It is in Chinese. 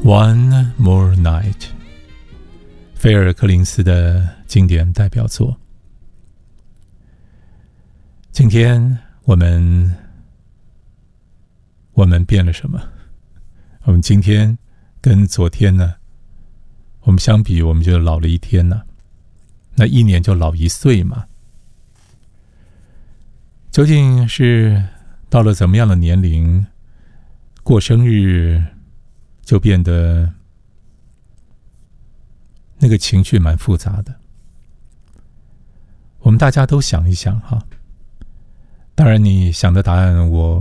One More Night， 菲尔·柯林斯的经典代表作。今天我们变了什么？我们今天跟昨天呢，我们相比，我们就老了一天了。那一年就老1岁嘛。究竟是到了怎么样的年龄，过生日就变得那个情绪蛮复杂的？我们大家都想一想哈。当然你想的答案我